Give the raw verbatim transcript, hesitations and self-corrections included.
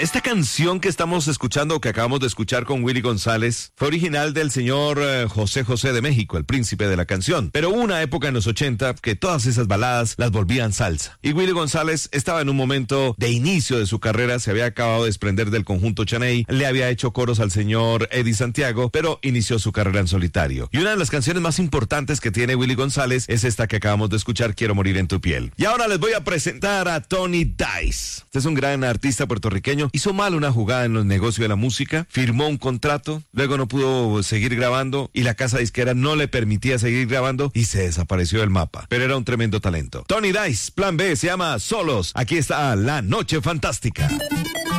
Esta canción que estamos escuchando, que acabamos de escuchar con Willy González, fue original del señor eh, José José de México, el príncipe de la canción. Pero hubo una época en los ochenta que todas esas baladas las volvían salsa. Y Willy González estaba en un momento de inicio de su carrera, se había acabado de desprender del conjunto Chaney, le había hecho coros al señor Eddie Santiago, pero inició su carrera en solitario. Y una de las canciones más importantes que tiene Willy González es esta que acabamos de escuchar, Quiero morir en tu piel. Y ahora les voy a presentar a Tony Dice. Este es un gran artista puertorriqueño. Hizo mal una jugada en los negocios de la música, firmó un contrato, luego no pudo seguir grabando y la casa disquera no le permitía seguir grabando y se desapareció del mapa. Pero era un tremendo talento. Tony Dice, Plan B, se llama Solos. Aquí está La Noche Fantástica.